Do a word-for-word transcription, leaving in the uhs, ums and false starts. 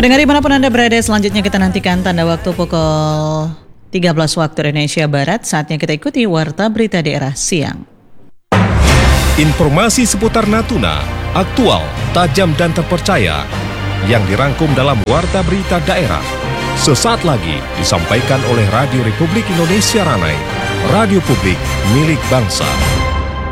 Pendengar dimanapun Anda berada, selanjutnya kita nantikan tanda waktu pukul tiga belas waktu Indonesia Barat. Saatnya kita ikuti Warta Berita Daerah Siang. Informasi seputar Natuna, aktual, tajam dan terpercaya, yang dirangkum dalam Warta Berita Daerah. Sesaat lagi disampaikan oleh Radio Republik Indonesia Ranai, radio publik milik bangsa.